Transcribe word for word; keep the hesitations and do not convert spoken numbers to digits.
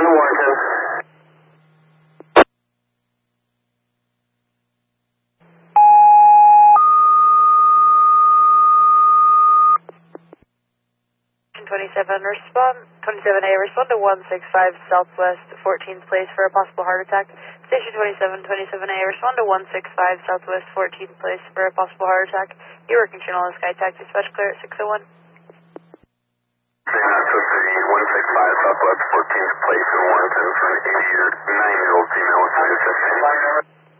one Warrington. twenty-seven, respond, twenty-seven A, respond to one six five Southwest fourteenth Place for a possible heart attack. Station twenty-seven, twenty-seven A, respond to one six five Southwest fourteenth Place for a possible heart attack. Your working channel is SkyTaxi, dispatch clear at six oh one. Same access to the one six five Southwest fourteenth Place in Warrington for an eighty-nine-year-old female with sinus chest pain.